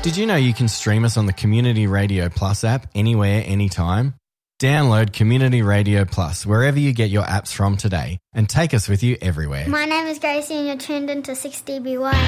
Did you know you can stream us on the Community Radio Plus app anywhere, anytime? Download Community Radio Plus wherever you get your apps from today and take us with you everywhere. My name is Gracie and you're tuned into 6DBY.